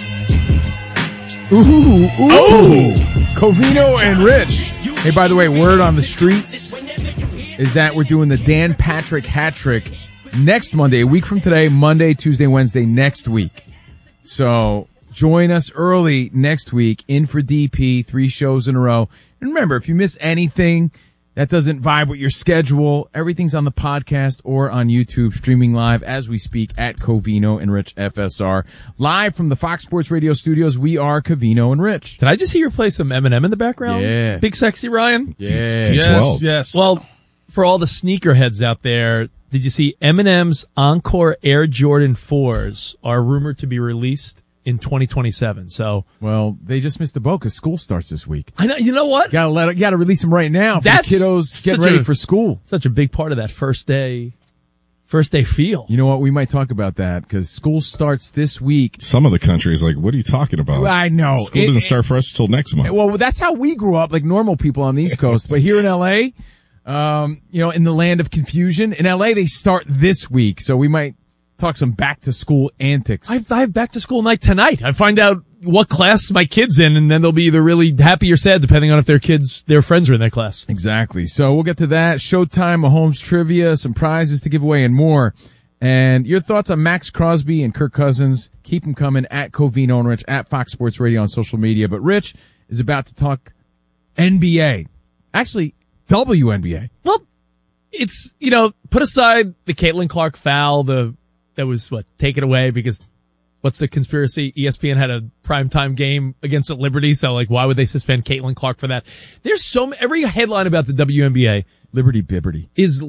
Covino and Rich. Hey, by the way, word on the streets is that we're doing the Dan Patrick hat trick next Monday, a week from today, Monday, Tuesday, Wednesday, next week. So join us early next week, in for DP, 3 shows in a row. And remember, if you miss anything that doesn't vibe with your schedule, everything's on the podcast or on YouTube, streaming live as we speak at Covino and Rich FSR. Live from the Fox Sports Radio studios, we are Covino and Rich. Did I just hear you play some Eminem in the background? Yeah. Big Sexy Ryan? Yeah. Yes. Well, for all the sneakerheads out there, did you see Eminem's Encore Air Jordan 4s are rumored to be released in 2027? So, well, they just missed the boat because school starts this week. I know. You know what? Gotta release them right now. For That's the kiddos get ready for school. Such a big part of that first day feel. You know what? We might talk about that because school starts this week. Some of the country is like, what are you talking about? I know. School doesn't start for us until next month. Well, that's how we grew up, like normal people on the East Coast. But here in LA, In the land of confusion. In LA, they start this week, so we might talk some back-to-school antics. I have back-to-school night tonight. I find out what class my kid's in, and then they'll be either really happy or sad, depending on if their friends are in that class. Exactly. So we'll get to that. Showtime, Mahomes trivia, some prizes to give away, and more. And your thoughts on Max Crosby and Kirk Cousins. Keep them coming at Covino and Rich, at Fox Sports Radio on social media. But Rich is about to talk NBA. Actually, WNBA. Well, it's, put aside the Caitlin Clark foul, that was taken away because what's the conspiracy? ESPN had a primetime game against the Liberty, so why would they suspend Caitlin Clark for that? There's every headline about the WNBA, Liberty Bibberty, is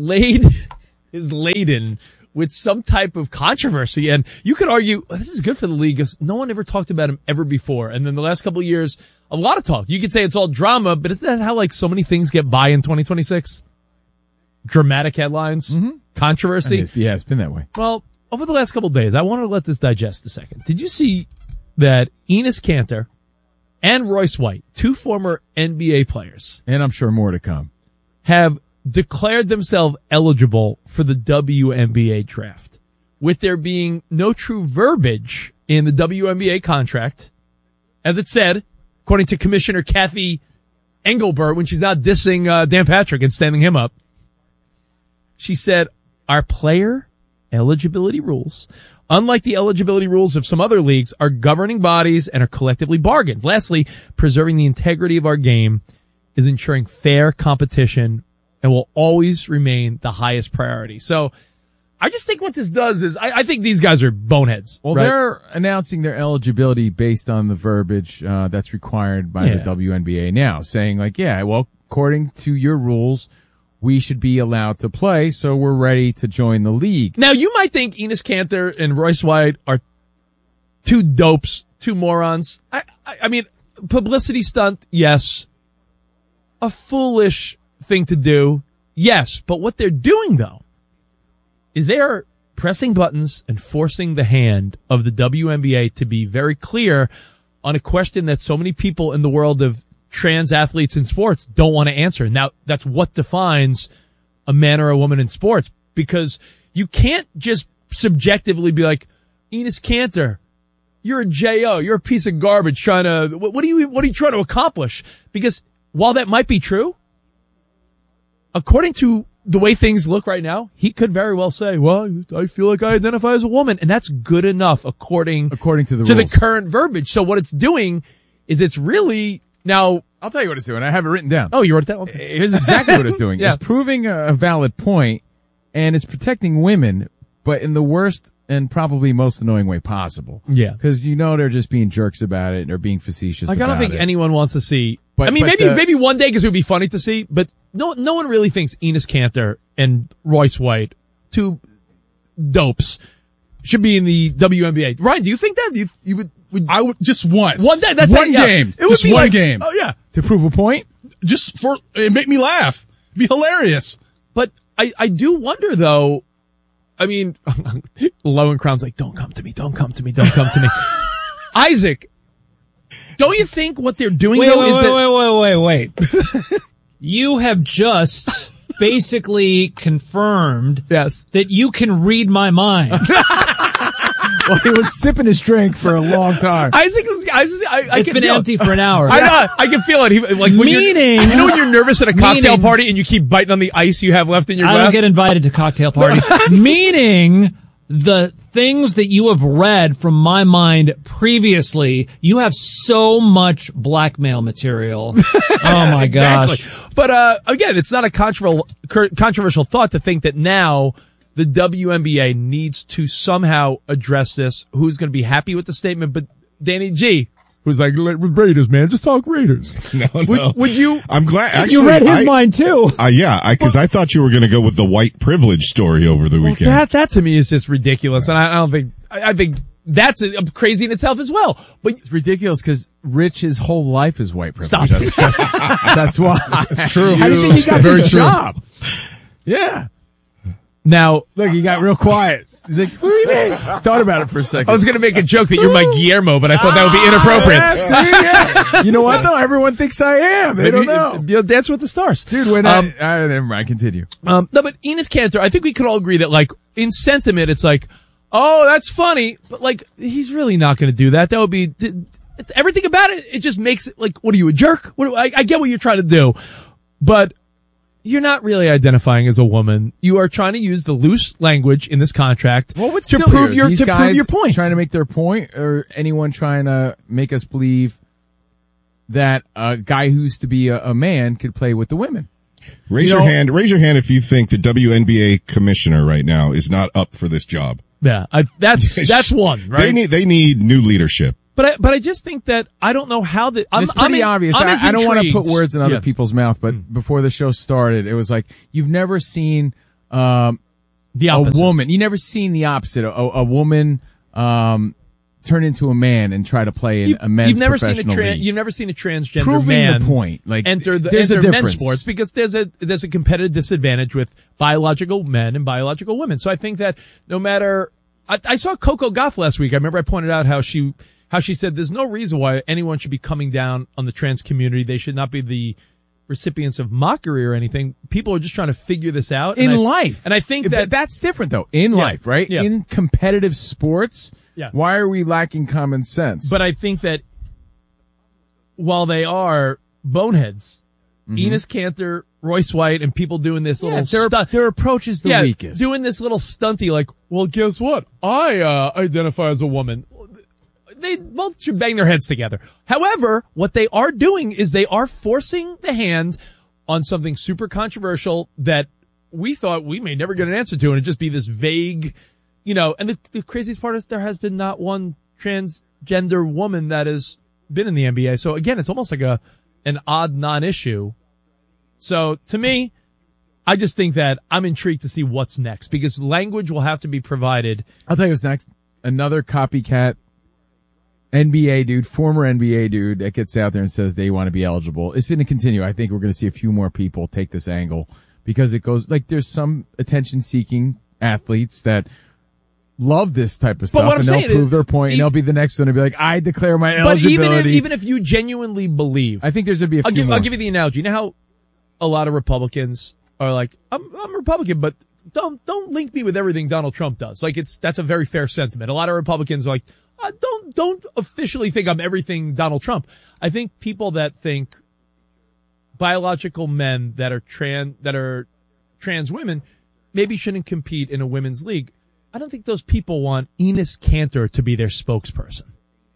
laden with some type of controversy, and you could argue this is good for the league because no one ever talked about him ever before, and then the last couple of years, a lot of talk. You could say it's all drama, but isn't that how so many things get by in 2026? Dramatic headlines, controversy. Yeah, it's been that way. Well, over the last couple of days, I wanted to let this digest a second. Did you see that Enes Kanter and Royce White, two former NBA players, and I'm sure more to come, have declared themselves eligible for the WNBA draft, with there being no true verbiage in the WNBA contract, as it said, according to Commissioner Kathy Engelbert, when she's not dissing Dan Patrick and standing him up. She said, our player eligibility rules, unlike the eligibility rules of some other leagues, are governing bodies and are collectively bargained. Lastly, preserving the integrity of our game is ensuring fair competition and will always remain the highest priority. So I just think what this does is I think these guys are boneheads. Well, right? They're announcing their eligibility based on the verbiage that's required by the WNBA now, saying according to your rules, we should be allowed to play, so we're ready to join the league. Now, you might think Enes Kanter and Royce White are two dopes, two morons. I mean, publicity stunt, yes. A foolish thing to do, yes. But what they're doing, though, is they are pressing buttons and forcing the hand of the WNBA to be very clear on a question that so many people in the world of trans athletes in sports don't want to answer. Now, that's what defines a man or a woman in sports, because you can't just subjectively be like, Enes Kanter, you're a J.O., you're a piece of garbage trying to, what are you trying to accomplish? Because while that might be true, according to the way things look right now, he could very well say, well, I feel like I identify as a woman, and that's good enough according to the current verbiage. So what it's doing is it's really, now, I'll tell you what it's doing. I have it written down. Oh, you wrote it down? Here's exactly what it's doing. Yeah. It's proving a valid point, and it's protecting women, but in the worst and probably most annoying way possible. Yeah. Because they're just being jerks about it, and they're being facetious about it. I don't think anyone wants to see, maybe one day, because it would be funny to see, but no one really thinks Enes Kanter and Royce White, two dopes, should be in the WNBA. Ryan, do you think that? You would I would just once. One day. That's one game. It would just be one game. Oh yeah. To prove a point? Just for it make me laugh. It'd be hilarious. But I do wonder though, I mean, Lowenkron's like, don't come to me. Isaac, don't you think what they're doing Wait. You have just basically confirmed that you can read my mind. Well, he was sipping his drink for a long time. It's been empty for an hour. I know. I can feel it. When you're nervous at a cocktail party and you keep biting on the ice you have left in your glass? I don't get invited to cocktail parties. Meaning the things that you have read from my mind previously, you have so much blackmail material. Oh my gosh. But, again, it's not a controversial thought to think that now the WNBA needs to somehow address this. Who's going to be happy with the statement? But Danny G, who's like, Raiders, man, just talk Raiders. No. Would you? I'm glad. Actually, you read his mind too. Because I thought you were going to go with the white privilege story over the weekend. That to me is just ridiculous, and I don't think. I think that's crazy in itself as well. But it's ridiculous because Rich, his whole life is white privilege. Stop. That's why. It's true. How do you think he got this job? Yeah. Now, look, he got real quiet. He's like, what do you mean? Thought about it for a second. I was going to make a joke that you're my Guillermo, but I thought that would be inappropriate. Yeah. You know what, though? Everyone thinks I am. They don't know. You'll Dance with the Stars. Dude, when never mind, continue. No, but Enes Kanter, I think we could all agree that, like, in sentiment, it's like, oh, that's funny, but, like, he's really not going to do that. That would be, everything about it, it just makes it, like, what are you, a jerk? I get what you're trying to do, but you're not really identifying as a woman. You are trying to use the loose language in this contract to prove your point. Trying to make their point, or anyone trying to make us believe that a guy who used to be a man could play with the women. Raise your hand if you think the WNBA commissioner right now is not up for this job. Yeah, that's one, right? They need new leadership. But I just think that I don't know how that. It's pretty obvious. I don't want to put words in other people's mouth, but before the show started, it was like you've never seen the opposite. A woman. You never seen the opposite. A woman turn into a man and try to play in a men's professional league. You've never seen a transgender Proving man the point. Like enter men's sports because there's a competitive disadvantage with biological men and biological women. So I think that no matter. I saw Coco Gauff last week. I remember I pointed out how she said there's no reason why anyone should be coming down on the trans community. They should not be the recipients of mockery or anything. People are just trying to figure this out. In life. And I think that's different, though. In life, right? Yeah. In competitive sports, why are we lacking common sense? But I think that while they are boneheads, Enes Kanter, Royce White, and people doing this little stunt. Their approach is the weakest. Doing this little stunty like, well, guess what? I identify as a woman. They both should bang their heads together. However, what they are doing is they are forcing the hand on something super controversial that we thought we may never get an answer to, and it'd just be this vague, and the craziest part is there has been not one transgender woman that has been in the NBA. So again, it's almost like an odd non-issue. So to me, I just think that I'm intrigued to see what's next because language will have to be provided. I'll tell you what's next. Another copycat NBA dude, former NBA dude that gets out there and says they want to be eligible. It's going to continue. I think we're going to see a few more people take this angle because it goes like there's some attention seeking athletes that love this type of stuff and they'll prove their point and they'll be the next one to be like, I declare my eligibility. But even if you genuinely believe, I think there's going to be a few more. I'll give you the analogy. You know how a lot of Republicans are like, I'm Republican, but don't link me with everything Donald Trump does. Like that's a very fair sentiment. A lot of Republicans are like, don't officially think I'm everything Donald Trump. I think people that think biological men that are trans women maybe shouldn't compete in a women's league. I don't think those people want Enes Kanter to be their spokesperson.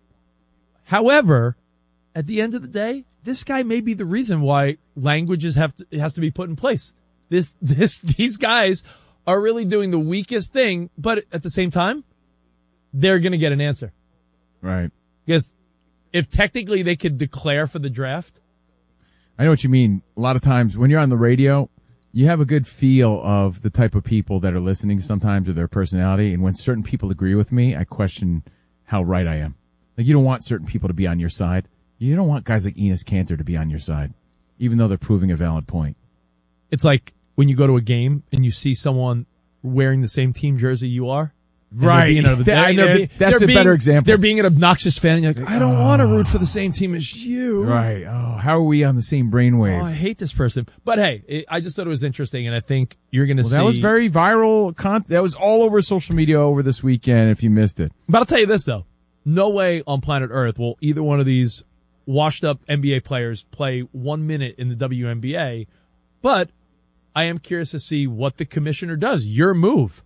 However, at the end of the day, this guy may be the reason why languages has to be put in place. These guys are really doing the weakest thing, but at the same time, they're going to get an answer. Right. Because if technically they could declare for the draft. I know what you mean. A lot of times when you're on the radio, you have a good feel of the type of people that are listening sometimes or their personality. And when certain people agree with me, I question how right I am. Like you don't want certain people to be on your side. You don't want guys like Enes Kanter to be on your side, even though they're proving a valid point. It's like when you go to a game and you see someone wearing the same team jersey you are. Right. That's a better example. They're being an obnoxious fan. And you're like, I don't want to root for the same team as you. Right. Oh, how are we on the same brainwave? Oh, I hate this person. But hey, I just thought it was interesting, and I think you're going to see. That was very viral content. That was all over social media over this weekend if you missed it. But I'll tell you this, though. No way on planet Earth will either one of these washed-up NBA players play 1 minute in the WNBA. But I am curious to see what the commissioner does. Your move.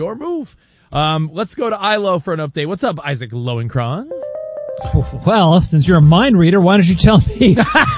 Let's go to ILO for an update. What's up, Isaac Lowenkron? Well, since you're a mind reader, why don't you tell me?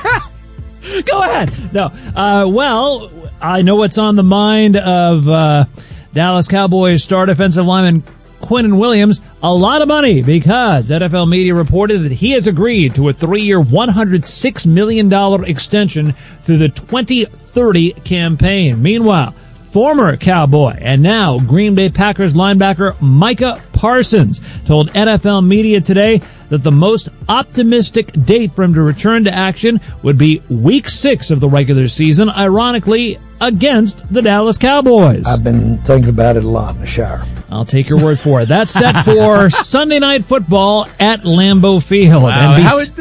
Go ahead. No. Well, I know what's on the mind of Dallas Cowboys star defensive lineman Quinnen Williams. A lot of money because NFL media reported that he has agreed to a 3-year, $106 million extension through the 2030 campaign. Meanwhile, former Cowboy and now Green Bay Packers linebacker Micah Parsons told NFL media today that the most optimistic date for him to return to action would be Week 6 of the regular season, ironically against the Dallas Cowboys. I've been thinking about it a lot in the shower. I'll take your word for it. That's set for Sunday Night Football at Lambeau Field. Wow.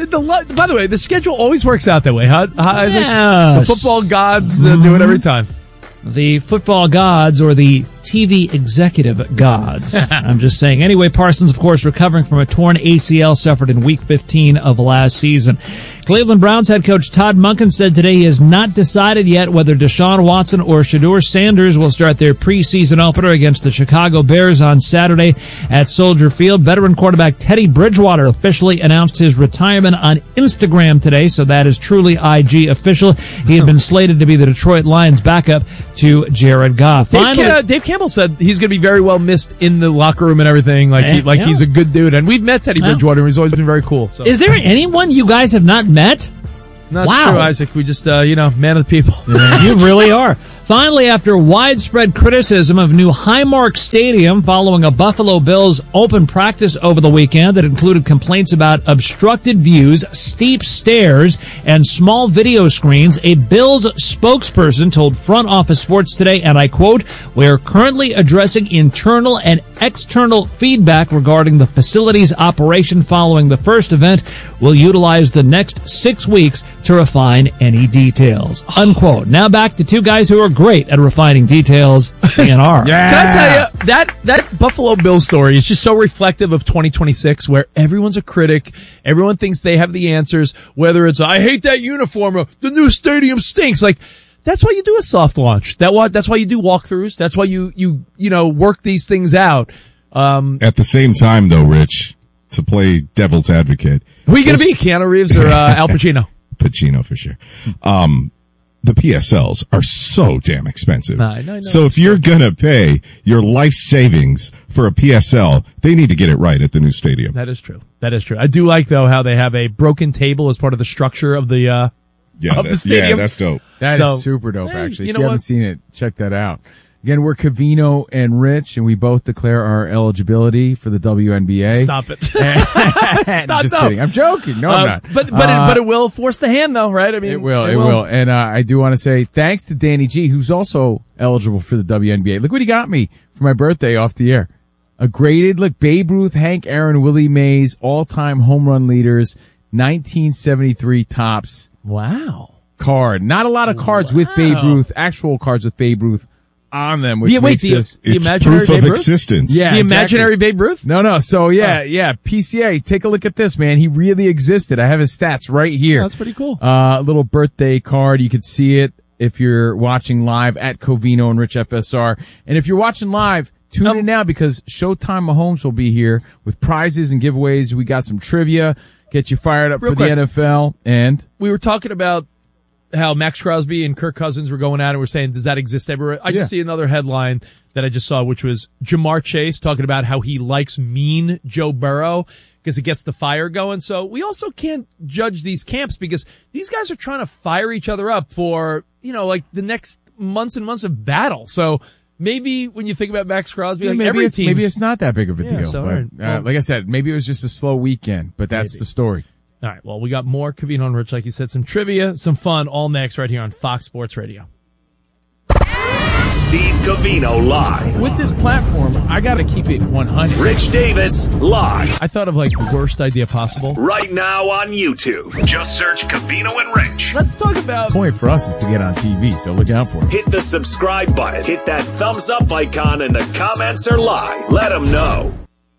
By the way, the schedule always works out that way, huh? The football gods do it every time. The football gods or the TV executive gods. I'm just saying. Anyway, Parsons, of course, recovering from a torn ACL suffered in Week 15 of last season. Cleveland Browns head coach Todd Monken said today he has not decided yet whether Deshaun Watson or Shedeur Sanders will start their preseason opener against the Chicago Bears on Saturday at Soldier Field. Veteran quarterback Teddy Bridgewater officially announced his retirement on Instagram today, so that is truly IG official. He had been slated to be the Detroit Lions backup to Jared Goff. Dave Campbell said he's going to be very well missed in the locker room and everything. He's a good dude, and we've met Teddy Bridgewater, and he's always been very cool. So. Is there anyone you guys have not met? That's true, Isaac. We just, man of the people. You really are. Finally, after widespread criticism of new Highmark Stadium following a Buffalo Bills open practice over the weekend that included complaints about obstructed views, steep stairs, and small video screens, a Bills spokesperson told Front Office Sports today, and I quote, "We are currently addressing internal and external feedback regarding the facility's operation following the first event. We'll utilize the next 6 weeks to refine any details." Unquote. Now back to two guys who are great at refining details, CNR. Yeah. Can I tell you, that Buffalo Bills story is just so reflective of 2026, where everyone's a critic, everyone thinks they have the answers, whether it's, I hate that uniform, or the new stadium stinks. That's why you do a soft launch. That's why you do walkthroughs. That's why you work these things out. At the same time, though, Rich, to play devil's advocate. Who are you going to be, Keanu Reeves or Al Pacino? Pacino for sure. The PSLs are so damn expensive. I know. So if you're going to pay your life savings for a PSL, they need to get it right at the new stadium. That is true. I do like, though, how they have a broken table as part of the structure of the stadium. Yeah, that's dope. That is super dope, actually. If you haven't seen it, check that out. Again, we're Covino and Rich, and we both declare our eligibility for the WNBA. Stop it. Just kidding. I'm joking. No, I'm not. But it will force the hand, though, right? I mean, it will. And I do want to say thanks to Danny G, who's also eligible for the WNBA. Look what he got me for my birthday off the air. A graded, Babe Ruth, Hank Aaron, Willie Mays, all-time home run leaders, 1973 Topps. Wow. Card. Not a lot of cards with Babe Ruth, actual cards with Babe Ruth on them. The imaginary proof of Babe Ruth? existence. Yeah, the imaginary Babe Ruth? No. So yeah. PCA, take a look at this, man. He really existed. I have his stats right here. That's pretty cool. A little birthday card. You could see it if you're watching live at Covino and Rich FSR. And if you're watching live, tune in now because Showtime Mahomes will be here with prizes and giveaways. We got some trivia. Get you fired up for the NFL. And we were talking about how Max Crosby and Kirk Cousins were going out and we're saying, does that exist everywhere? I just see another headline that I just saw, which was Jamar Chase talking about how he likes mean Joe Burrow because it gets the fire going. So we also can't judge these camps because these guys are trying to fire each other up for, the next months and months of battle. So maybe when you think about Max Crosby, maybe it's not that big of a deal. So, but, like I said, maybe it was just a slow weekend, but that's the story. All right, well, we got more Covino and Rich, like you said, some trivia, some fun, all next right here on Fox Sports Radio. Steve Covino live. With this platform, I got to keep it 100. Rich Davis live. I thought of the worst idea possible. Right now on YouTube. Just search Covino and Rich. Let's talk about... The point for us is to get on TV, so look out for it. Hit the subscribe button. Hit that thumbs up icon, and the comments are live. Let them know.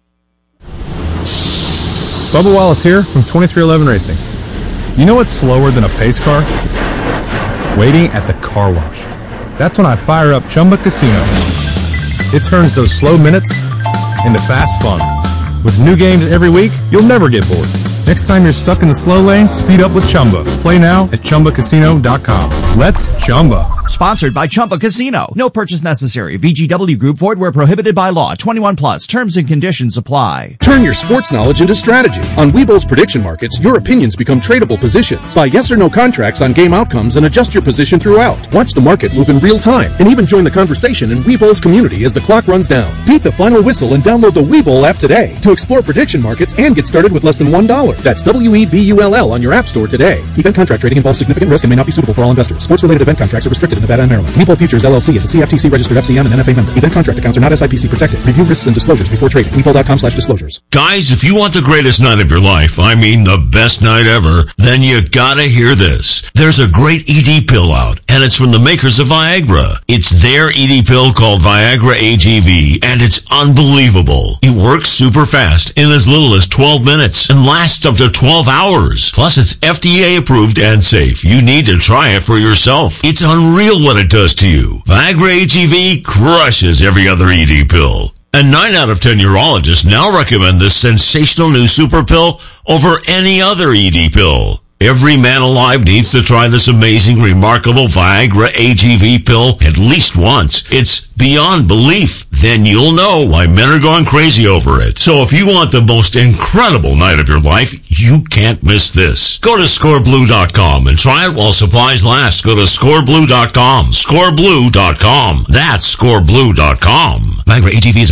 Bubba Wallace here from 2311 Racing. You know what's slower than a pace car? Waiting at the car wash. That's when I fire up Chumba Casino. It turns those slow minutes into fast fun. With new games every week, you'll never get bored. Next time you're stuck in the slow lane, speed up with Chumba. Play now at ChumbaCasino.com. Let's Chumba. Sponsored by Chumba Casino. No purchase necessary. VGW Group. Void where prohibited by law. 21 plus. Terms and conditions apply. Turn your sports knowledge into strategy. On Webull's prediction markets, your opinions become tradable positions. Buy yes or no contracts on game outcomes and adjust your position throughout. Watch the market move in real time and even join the conversation in Webull's community as the clock runs down. Beat the final whistle and download the Webull app today to explore prediction markets and get started with less than $1. That's WEBULL on your app store today. Event contract trading involves significant risk and may not be suitable for all investors. Sports-related event contracts are restricted in Nevada and Maryland. Webull Futures LLC is a CFTC registered FCM and NFA member. Event contract accounts are not SIPC protected. Review risks and disclosures before trading. Webull.com/disclosures. Guys, if you want the greatest night of your life, I mean the best night ever, then you gotta hear this. There's a great ED pill out, and it's from the makers of Viagra. It's their ED pill called Viagra AGV, and it's unbelievable. It works super fast in as little as 12 minutes and lasts up to 12 hours. Plus, it's FDA approved and safe. You need to try it for yourself. It's unreal what it does to you. Viagra AGV crushes every other ED pill. And 9 out of 10 urologists now recommend this sensational new super pill over any other ED pill. Every man alive needs to try this amazing, remarkable Viagra AGV pill at least once. It's beyond belief. Then you'll know why men are going crazy over it. So if you want the most incredible night of your life, you can't miss this. Go to scoreblue.com and try it while supplies last. Go to scoreblue.com. Scoreblue.com. That's scoreblue.com. Viagra AGV is